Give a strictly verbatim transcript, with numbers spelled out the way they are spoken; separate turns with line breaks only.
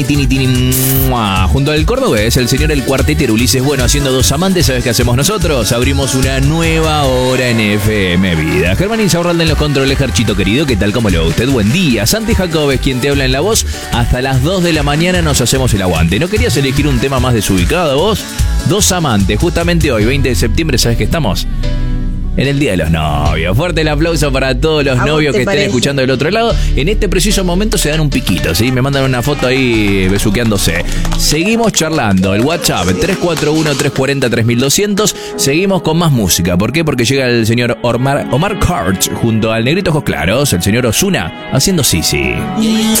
Tini, tini, mua. Junto al cordobés, el señor El Cuartetero Ulises Bueno haciendo Dos Amantes. ¿Sabes qué hacemos nosotros? Abrimos una nueva hora en F M Vida. Germán Insaurralde en los controles, Gerchito querido, ¿qué tal? ¿Cómo lo va usted? Buen día. Santi Jacobes, quien te habla en la voz. Hasta las dos de la mañana nos hacemos el aguante. ¿No querías elegir un tema más desubicado vos? Dos Amantes. Justamente hoy, veinte de septiembre, ¿sabes qué estamos? En el Día de los Novios. Fuerte el aplauso para todos los novios que
parece?
estén escuchando del otro lado. En este preciso momento se dan un piquito, ¿sí? Me mandan una foto ahí besuqueándose. Seguimos charlando. El WhatsApp tres cuatro uno, tres cuatro cero, tres mil doscientos. Seguimos con más música. ¿Por qué? Porque llega el señor Omar, Omar Kurtz junto al Negrito Ojos Claros, el señor Ozuna, haciendo Sisi.
Y